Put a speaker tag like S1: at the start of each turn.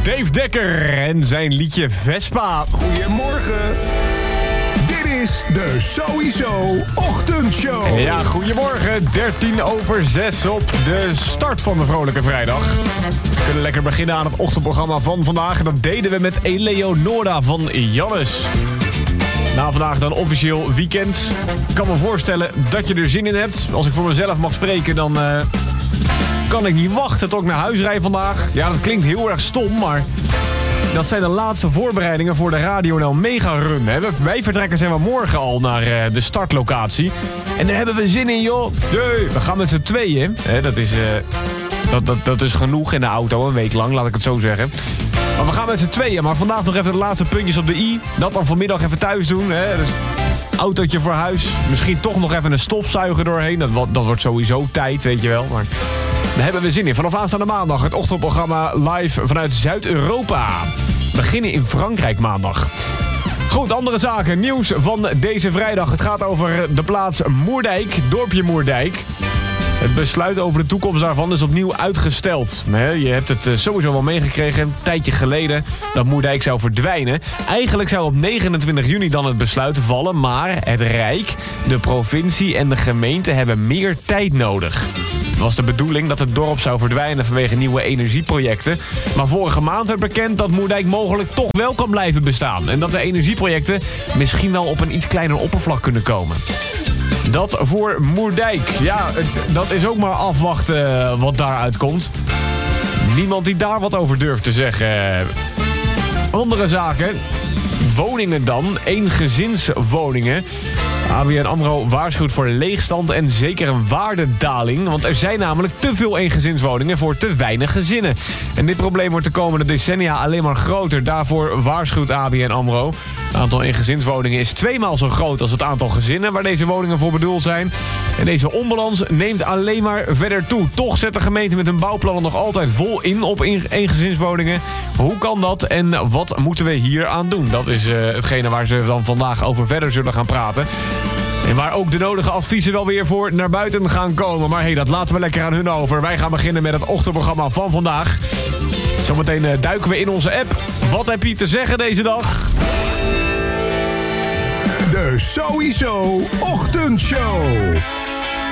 S1: Dave Dekker en zijn liedje Vespa.
S2: Goedemorgen. Dit is de Sowieso Ochtendshow.
S1: Ja, goedemorgen. 6:13 op de start van de Vrolijke Vrijdag. We kunnen lekker beginnen aan het ochtendprogramma van vandaag. En dat deden we met Eleonora van Jannes. Na vandaag dan officieel weekend. Ik kan me voorstellen dat je er zin in hebt. Als ik voor mezelf mag spreken, dan kan ik niet wachten tot ik naar huis rijd vandaag. Ja, dat klinkt heel erg stom, maar dat zijn de laatste voorbereidingen voor de Radio NL Mega Run. Wij vertrekken zeg maar morgen al naar de startlocatie. En daar hebben we zin in, joh. Jee, we gaan met z'n tweeën. Dat is genoeg in de auto, een week lang, laat ik het zo zeggen. Maar we gaan met z'n tweeën. Maar vandaag nog even de laatste puntjes op de i. Dat dan vanmiddag even thuis doen. Dus autootje voor huis. Misschien toch nog even een stofzuiger doorheen. Dat wordt sowieso tijd, weet je wel. Maar daar hebben we zin in. Vanaf aanstaande maandag het ochtendprogramma live vanuit Zuid-Europa. We beginnen in Frankrijk maandag. Goed, andere zaken. Nieuws van deze vrijdag. Het gaat over de plaats Moerdijk, dorpje Moerdijk. Het besluit over de toekomst daarvan is opnieuw uitgesteld. Je hebt het sowieso wel meegekregen, een tijdje geleden, dat Moerdijk zou verdwijnen. Eigenlijk zou op 29 juni dan het besluit vallen, maar het Rijk, de provincie en de gemeente hebben meer tijd nodig. Het was de bedoeling dat het dorp zou verdwijnen vanwege nieuwe energieprojecten. Maar vorige maand werd bekend dat Moerdijk mogelijk toch wel kan blijven bestaan. En dat de energieprojecten misschien wel op een iets kleiner oppervlak kunnen komen. Dat voor Moerdijk. Ja, dat is ook maar afwachten wat daaruit komt. Niemand die daar wat over durft te zeggen. Andere zaken. Woningen dan. Eengezinswoningen. ABN AMRO waarschuwt voor leegstand en zeker een waardedaling. Want er zijn namelijk te veel eengezinswoningen voor te weinig gezinnen. En dit probleem wordt de komende decennia alleen maar groter. Daarvoor waarschuwt ABN AMRO. Het aantal eengezinswoningen is 2 maal zo groot als het aantal gezinnen waar deze woningen voor bedoeld zijn. En deze onbalans neemt alleen maar verder toe. Toch zet de gemeente met hun bouwplannen nog altijd vol in op eengezinswoningen. Hoe kan dat en wat moeten we hier aan doen? Dat is hetgene waar ze dan vandaag over verder zullen gaan praten. En waar ook de nodige adviezen wel weer voor naar buiten gaan komen. Maar hey, dat laten we lekker aan hun over. Wij gaan beginnen met het ochtendprogramma van vandaag. Zometeen duiken we in onze app. Wat heb je te zeggen deze dag?
S2: De Sowieso Ochtendshow.